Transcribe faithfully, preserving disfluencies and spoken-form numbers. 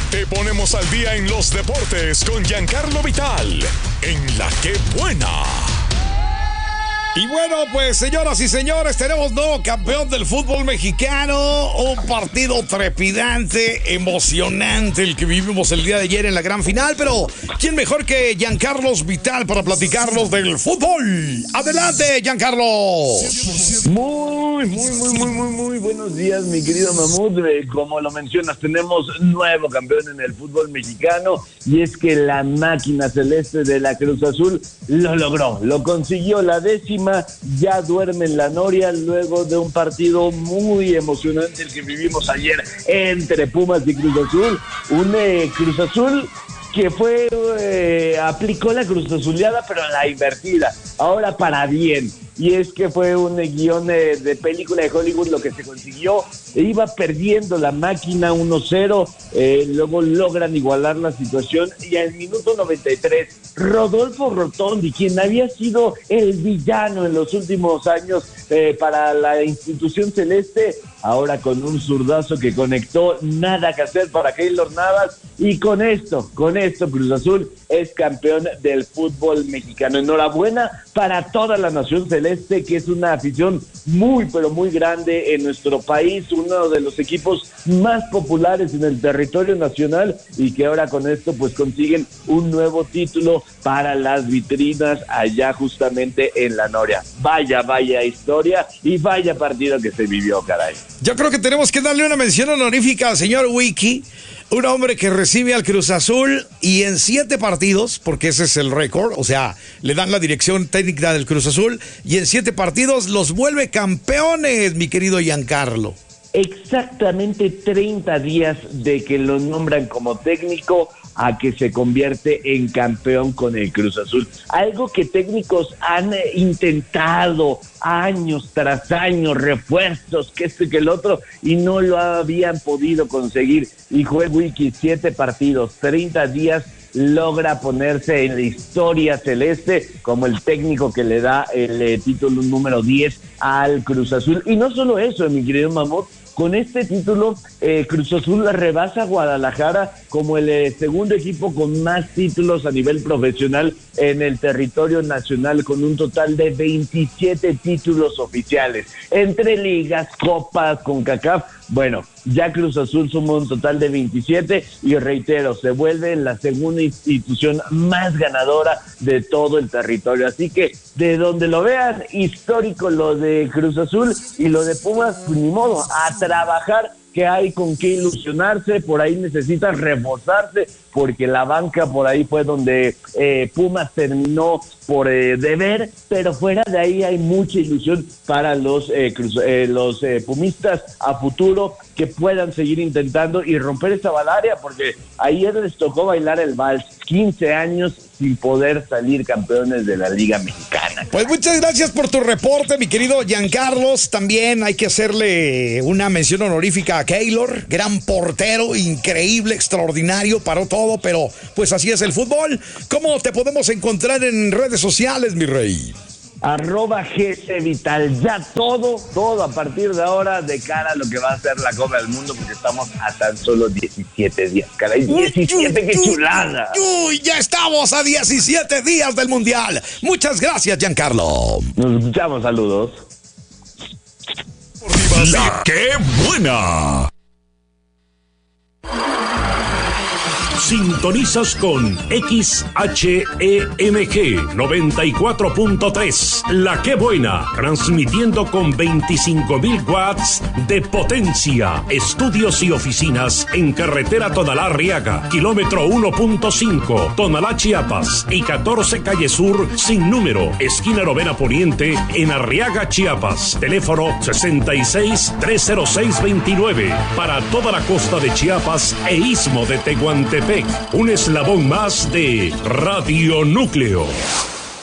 Te ponemos al día en los deportes con Giancarlo Vital, en La Que Buena. Y bueno, pues señoras y señores, tenemos nuevo campeón del fútbol mexicano. Un partido trepidante, emocionante, el que vivimos el día de ayer en la gran final. Pero, ¿quién mejor que Giancarlo Vital para platicarnos del fútbol? Adelante, Giancarlo. Muy, muy, muy, muy, muy, muy buenos días, mi querido Mamut. Como lo mencionas, tenemos nuevo campeón en el fútbol mexicano. Y es que la máquina celeste de la Cruz Azul lo logró, lo consiguió, la décima. Ya duerme en la noria luego de un partido muy emocionante el que vivimos ayer entre Pumas y Cruz Azul. Un eh, Cruz Azul que fue, eh, aplicó la Cruz Azuleada, pero la invertida, ahora para bien. Y es que fue un guión de, de película de Hollywood lo que se consiguió. Iba perdiendo la máquina uno cero, eh, luego logran igualar la situación y al minuto noventa y tres, Rodolfo Rotondi, quien había sido el villano en los últimos años eh, para la institución celeste, ahora con un zurdazo que conectó, nada que hacer para Keylor Navas, y con esto, con esto Cruz Azul es campeón del fútbol mexicano. Enhorabuena para toda la nación celeste, que es una afición muy, pero muy grande en nuestro país, uno de los equipos más populares en el territorio nacional, y que ahora con esto pues consiguen un nuevo título para las vitrinas allá justamente en la Noria. Vaya, vaya historia y vaya partido que se vivió, caray. Yo creo que tenemos que darle una mención honorífica al señor Wiki, un hombre que recibe al Cruz Azul y en siete partidos, porque ese es el récord, o sea, le dan la dirección técnica del Cruz Azul y en siete partidos los vuelve campeones, mi querido Giancarlo. Exactamente treinta días de que lo nombran como técnico a que se convierte en campeón con el Cruz Azul. Algo que técnicos han intentado años tras años, refuerzos, que esto y que el otro, y no lo habían podido conseguir. Y juega Wiki, siete partidos, treinta días, logra ponerse en la historia celeste como el técnico que le da el eh, título número diez al Cruz Azul. Y no solo eso, mi querido Mamut, con este título, eh, Cruz Azul rebasa a Guadalajara como el eh, segundo equipo con más títulos a nivel profesional en el territorio nacional, con un total de veintisiete títulos oficiales, entre ligas, copas, CONCACAF. Bueno, ya Cruz Azul suma un total de veintisiete y reitero, se vuelve la segunda institución más ganadora de todo el territorio. Así que, de donde lo vean, histórico lo de Cruz Azul, y lo de Pumas, pues ni modo, a trabajar, que hay con qué ilusionarse. Por ahí necesitan reforzarse, porque la banca por ahí fue donde eh, Pumas terminó por eh, deber, pero fuera de ahí hay mucha ilusión para los eh, cruz, eh, los eh, pumistas a futuro, que puedan seguir intentando y romper esa balaria, porque ayer les tocó bailar el vals, quince años sin poder salir campeones de la Liga Mexicana. Pues muchas gracias por tu reporte, mi querido Giancarlo. También hay que hacerle una mención honorífica a Keylor, gran portero, increíble, extraordinario, paró todo, pero pues así es el fútbol. ¿Cómo te podemos encontrar en redes sociales, mi rey? Arroba G C Vital, ya todo, todo a partir de ahora de cara a lo que va a ser la Copa del Mundo, porque estamos a tan solo diecisiete días, caray, diecisiete, uy, qué chulada. Uy, ya estamos a diecisiete días del Mundial. Muchas gracias, Giancarlo. Nos escuchamos, saludos. La Que Buena. Sintonizas con X H E M G noventa y cuatro punto tres, La Que Buena, transmitiendo con veinticinco mil watts de potencia. Estudios y oficinas en carretera Tonalá-Arriaga, kilómetro uno punto cinco, Tonalá, Chiapas, y catorce calle Sur sin número, esquina Novena Poniente, en Arriaga, Chiapas. Teléfono sesenta y seis, trescientos seis, veintinueve. Para toda la costa de Chiapas e istmo de Tehuantepec. Un eslabón más de Radio Núcleo.